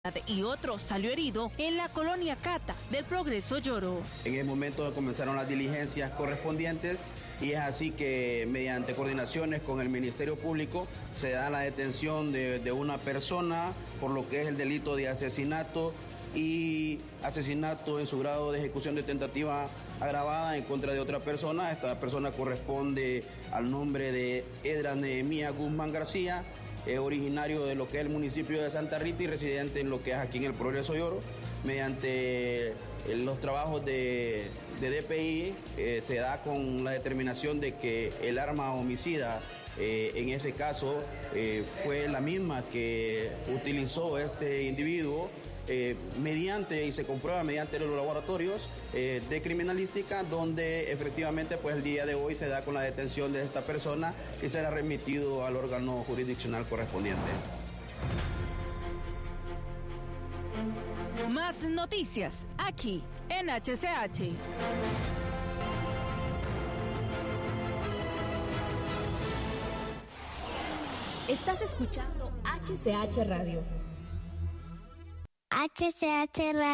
y otro salió herido en la colonia Cata del Progreso Lloro. En el momento comenzaron las diligencias correspondientes y es así que mediante coordinaciones con el Ministerio Público se da la detención de una persona por lo que es el delito de asesinato y asesinato en su grado de ejecución de tentativa agravada en contra de otra persona. Esta persona corresponde al nombre de Edras Nehemías Guzmán García, originario de lo que es el municipio de Santa Rita y residente en lo que es aquí en el Progreso Lloro. Mediante los trabajos de DPI se da con la determinación de que el arma homicida en ese caso fue la misma que utilizó este individuo y se comprueba mediante los laboratorios de criminalística, donde efectivamente pues el día de hoy se da con la detención de esta persona y será remitido al órgano jurisdiccional correspondiente. Más noticias aquí en HCH. Estás escuchando HCH Radio. HCH Radio.